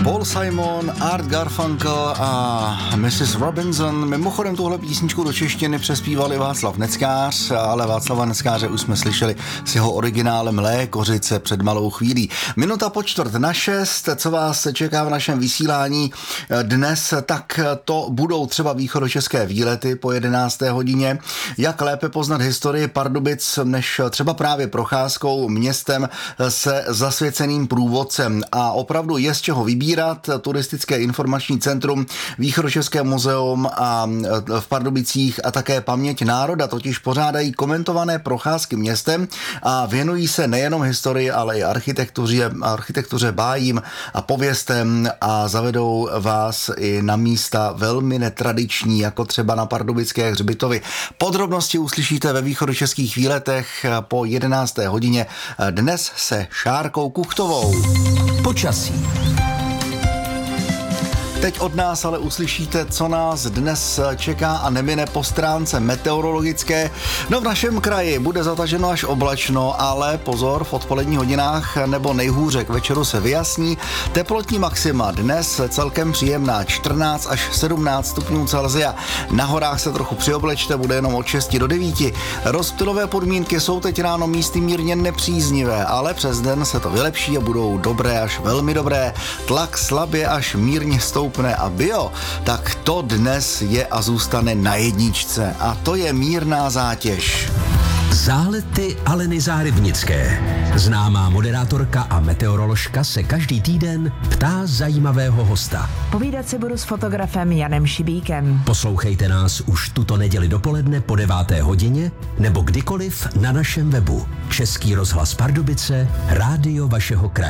Paul Simon, Art Garfunkel a Mrs. Robinson. Mimochodem tuhle písničku do češtiny přespívali Václav Neckář, ale Václava Neckáře už jsme slyšeli s jeho originálem Lékořice před malou chvílí. Minuta po 5:45, co vás čeká v našem vysílání dnes, tak to budou třeba východočeské výlety po 11. hodině. Jak lépe poznat historii Pardubic, než třeba právě procházkou městem se zasvěceným průvodcem. A opravdu je z čeho vybírat. Turistické informační centrum, Východočeské muzeum a v Pardubicích a také Paměť národa totiž pořádají komentované procházky městem a věnují se nejenom historii, ale i architektuře, bájím a pověstem a zavedou vás i na místa velmi netradiční, jako třeba na pardubické hřbitovy. Podrobnosti uslyšíte ve východočeských výletech po 11. hodině dnes se Šárkou Kuchtovou. Počasí. Teď od nás ale uslyšíte, co nás dnes čeká a nemine po stránce meteorologické. No v našem kraji bude zataženo až oblačno, ale pozor, v odpoledních hodinách nebo nejhůře k večeru se vyjasní. Teplotní maxima dnes celkem příjemná 14 až 17 stupňů Celsia. Na horách se trochu přioblečte, bude jenom od 6 do 9. Rozptylové podmínky jsou teď ráno místy mírně nepříznivé, ale přes den se to vylepší a budou dobré až velmi dobré. Tlak slabě až mírně stoupne a bio, tak to dnes je a zůstane na jedničce a to je mírná zátěž. Zálety Aleny Zárybnické. Známá moderátorka a meteoroložka se každý týden ptá zajímavého hosta. Povídat si budu s fotografem Janem Šibíkem. Poslouchejte nás už tuto neděli dopoledne po 9. hodině nebo kdykoliv na našem webu. Český rozhlas Pardubice, rádio vašeho kraje.